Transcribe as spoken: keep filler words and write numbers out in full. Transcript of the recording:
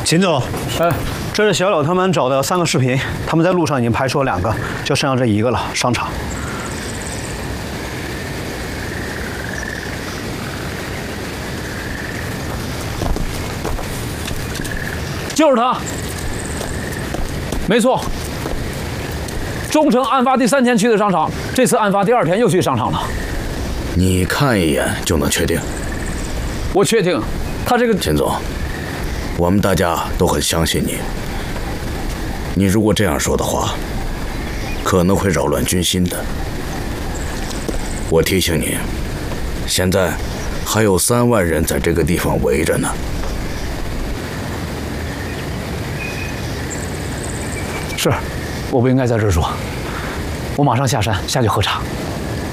秦总， 哎， 这是小柳他们找的三个视频，他们在路上已经拍出了两个，就剩下这一个了。商场。 就是他，没错。钟诚案发第三天去的商场，这次案发第二天又去商场了。 你看一眼就能确定？ 我确定，他这个秦总，我们大家都很相信你。你如果这样说的话，可能会扰乱军心的。我提醒你，现在还有三万人在这个地方围着呢。 是，我不应该在这儿说。我马上下山下去喝茶。